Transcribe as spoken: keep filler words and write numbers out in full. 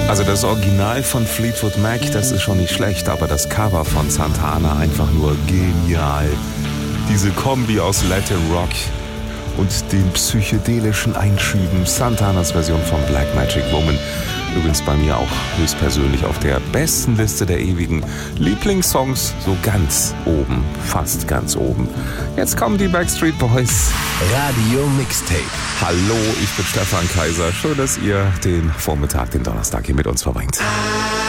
Also das Original von Fleetwood Mac, das ist schon nicht schlecht, aber das Cover von Santana einfach nur genial. Diese Kombi aus Latin Rock und den psychedelischen Einschüben. Santanas Version von Black Magic Woman. Übrigens bei mir auch höchstpersönlich auf der besten Liste der ewigen Lieblingssongs, so ganz oben, fast ganz oben. Jetzt kommen die Backstreet Boys. Radio Mixtape. Hallo, ich bin Stefan Kaiser. Schön, dass ihr den Vormittag, den Donnerstag hier mit uns verbringt.